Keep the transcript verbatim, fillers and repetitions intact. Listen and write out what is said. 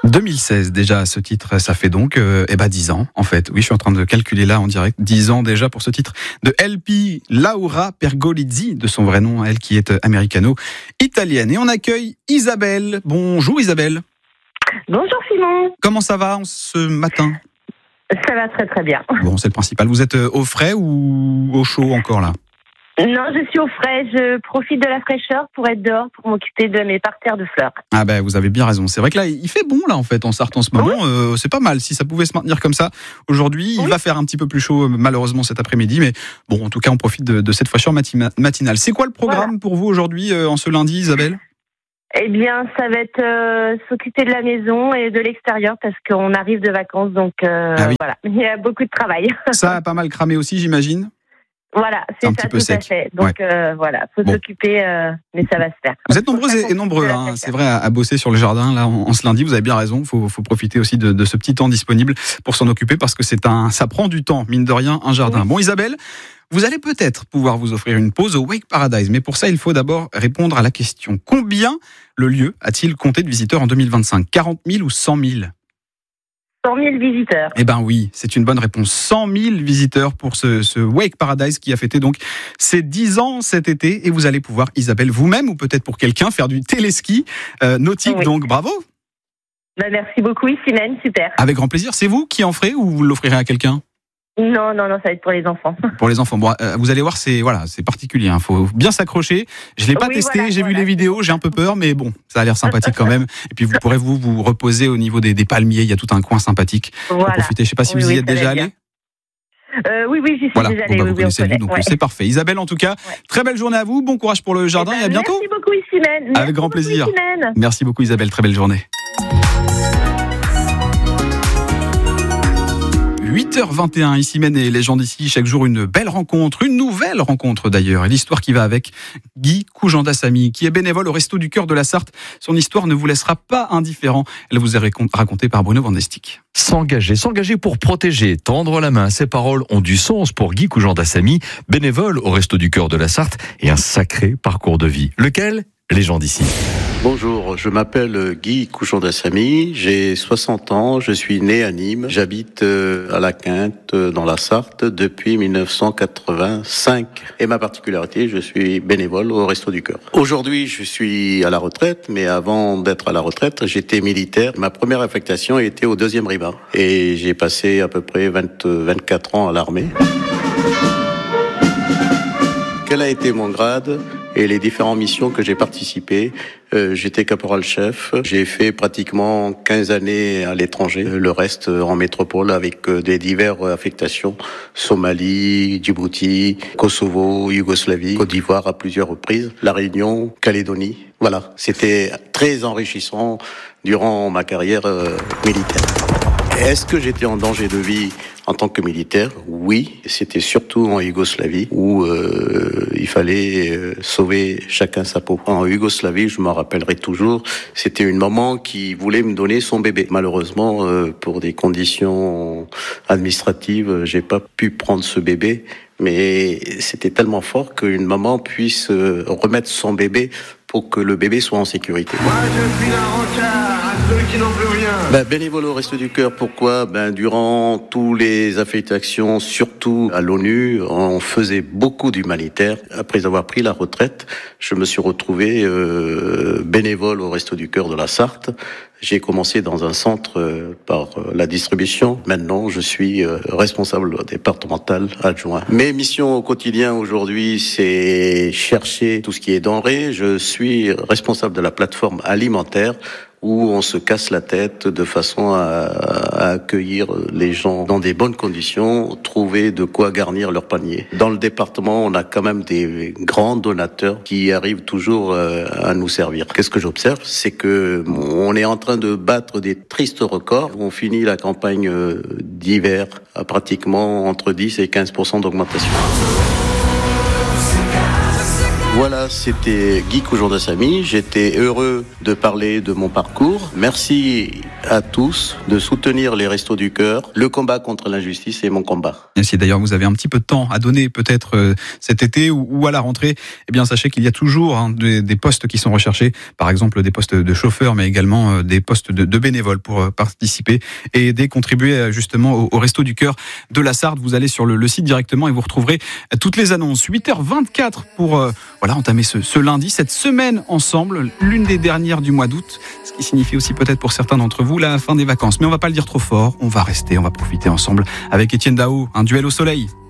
deux mille seize déjà ce titre, ça fait donc euh, eh ben dix ans en fait. Oui, je suis en train de calculer là en direct. dix ans déjà pour ce titre de L P Laura Pergolizzi, de son vrai nom, elle qui est américano-italienne. Et on accueille Isabelle. Bonjour Isabelle. Bonjour Simon. Comment ça va ce matin ? Ça va très très bien. Bon, c'est le principal. Vous êtes au frais ou au chaud encore là ? Non, je suis au frais. Je profite de la fraîcheur pour être dehors, pour m'occuper de mes parterres de fleurs. Ah ben, vous avez bien raison. C'est vrai que là, il fait bon là en fait en Sarthe en ce moment. Oui. Euh, c'est pas mal. Si ça pouvait se maintenir comme ça aujourd'hui, oui. Il va faire un petit peu plus chaud malheureusement cet après-midi. Mais bon, en tout cas, on profite de, de cette fraîcheur matina- matinale. C'est quoi le programme voilà. pour vous aujourd'hui euh, en ce lundi, Isabelle ? Eh bien, ça va être euh, s'occuper de la maison et de l'extérieur parce qu'on arrive de vacances. Donc euh, ah oui. voilà, il y a beaucoup de travail. Ça a pas mal cramé aussi, j'imagine ? Voilà, c'est, c'est ça, tout sec. À fait. Donc ouais. euh, voilà, faut bon. s'occuper, euh, mais ça va se faire. Vous êtes nombreux et, et nombreux, hein, c'est vrai, à, à bosser sur le jardin là en, en ce lundi. Vous avez bien raison. Faut, faut profiter aussi de, de ce petit temps disponible pour s'en occuper parce que c'est un, ça prend du temps, mine de rien, un jardin. Oui. Bon, Isabelle, vous allez peut-être pouvoir vous offrir une pause au Wake Paradise, mais pour ça, il faut d'abord répondre à la question combien le lieu a-t-il compté de visiteurs en deux mille vingt-cinq ? quarante mille ou cent mille ? cent mille visiteurs. Eh ben oui, c'est une bonne réponse. cent mille visiteurs pour ce, ce Wake Paradise qui a fêté donc ses dix ans cet été. Et vous allez pouvoir, Isabelle, vous-même ou peut-être pour quelqu'un, faire du téléski euh, nautique. Oui. Donc bravo. Ben, merci beaucoup, Issimène, super. Avec grand plaisir. C'est vous qui en ferez ou vous l'offrirez à quelqu'un ? Non, non, non, ça va être pour les enfants. Pour les enfants. Bon, euh, vous allez voir, c'est voilà, c'est particulier. Il hein, faut bien s'accrocher. Je l'ai pas oui, testé, voilà, j'ai voilà. vu les vidéos, j'ai un peu peur, mais bon, ça a l'air sympathique quand même. Et puis vous pourrez vous vous reposer au niveau des, des palmiers. Il y a tout un coin sympathique. Voilà. Pour profiter. Je sais pas si oui, vous y oui, êtes déjà allé. Euh, oui, oui, j'y suis voilà. déjà allé. Bon, bah, oui, vous oui, connaissez le lieu, donc ouais. c'est parfait. Isabelle, en tout cas, ouais. très belle journée à vous. Bon courage pour le jardin et, ben, et à bientôt. Merci beaucoup, Issimène. Avec grand plaisir. Issimène. Merci beaucoup, Isabelle. Très belle journée. huit heures vingt et un, Issimène et les gens d'ici, chaque jour une belle rencontre, une nouvelle rencontre d'ailleurs, et l'histoire qui va avec Guy Koujandassamy, qui est bénévole au Resto du Cœur de la Sarthe. Son histoire ne vous laissera pas indifférent, elle vous est racontée par Bruno Vandestick. S'engager, s'engager pour protéger, tendre la main, ces paroles ont du sens pour Guy Koujandassamy, bénévole au Resto du Cœur de la Sarthe, et un sacré parcours de vie. Lequel ? Les gens d'ici. Bonjour, je m'appelle Guy Koujandassamy, j'ai soixante ans, je suis né à Nîmes, j'habite à la Quinte, dans la Sarthe, depuis dix-neuf cent quatre-vingt-cinq. Et ma particularité, je suis bénévole au Resto du Cœur. Aujourd'hui, je suis à la retraite, mais avant d'être à la retraite, j'étais militaire. Ma première affectation était au deuxième Riba. Et j'ai passé à peu près vingt, vingt-quatre ans à l'armée. Quel a été mon grade ? Et les différentes missions que j'ai participé, euh, j'étais caporal-chef. J'ai fait pratiquement quinze années à l'étranger, le reste en métropole avec des diverses affectations. Somalie, Djibouti, Kosovo, Yougoslavie, Côte d'Ivoire à plusieurs reprises, La Réunion, Calédonie. Voilà, c'était très enrichissant durant ma carrière euh, militaire. Est-ce que j'étais en danger de vie en tant que militaire ? Oui, c'était surtout en Yougoslavie où euh, il fallait euh, sauver chacun sa peau. En Yougoslavie, je m'en rappellerai toujours, c'était une maman qui voulait me donner son bébé. Malheureusement, euh, pour des conditions administratives, j'ai pas pu prendre ce bébé. Mais c'était tellement fort qu'une maman puisse euh, remettre son bébé pour que le bébé soit en sécurité. Moi, je suis la rencard à ceux qui n'ont plus rien. Ben, bénévole au Resto du Cœur, pourquoi ? Ben, durant toutes les affectations, surtout à l'ONU, on faisait beaucoup d'humanitaire. Après avoir pris la retraite, je me suis retrouvé euh, bénévole au Resto du Cœur de la Sarthe. J'ai commencé dans un centre euh, par euh, la distribution. Maintenant, je suis euh, responsable départemental adjoint. Mes missions au quotidien aujourd'hui, c'est chercher tout ce qui est denrées. Je suis responsable de la plateforme alimentaire où on se casse la tête de façon à, à accueillir les gens dans des bonnes conditions, trouver de quoi garnir leur panier. Dans le département, on a quand même des grands donateurs qui arrivent toujours à nous servir. Qu'est-ce que j'observe ? C'est que on est en train de battre des tristes records. On finit la campagne d'hiver à pratiquement entre dix et quinze pour cent d'augmentation. Voilà, c'était Guy Koujandassamy. J'étais heureux de parler de mon parcours. Merci à tous de soutenir les Restos du Cœur. Le combat contre l'injustice est mon combat. Et si d'ailleurs vous avez un petit peu de temps à donner peut-être euh, cet été ou, ou à la rentrée, eh bien sachez qu'il y a toujours hein, des, des postes qui sont recherchés, par exemple des postes de chauffeurs, mais également euh, des postes de, de bénévoles pour euh, participer et aider, contribuer euh, justement au, au Resto du Cœur de la Sarthe. Vous allez sur le, le site directement et vous retrouverez euh, toutes les annonces. huit heures vingt-quatre pour euh, voilà entamer ce, ce lundi, cette semaine ensemble, l'une des dernières du mois d'août, ce qui signifie aussi peut-être pour certains d'entre vous la fin des vacances. Mais on va pas le dire trop fort, on va rester, on va profiter ensemble avec Étienne Dao, un duel au soleil.